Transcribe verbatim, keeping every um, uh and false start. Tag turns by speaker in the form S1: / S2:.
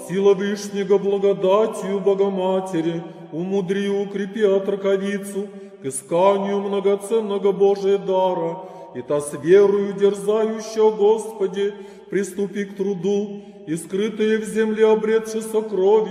S1: сила Вышнего благодатью Богоматери, умудри, укрепи отраковицу к исканию многоценного Божия дара, и та с верою дерзающая Господи, приступи к труду, и скрытые в земле обретши сокровища,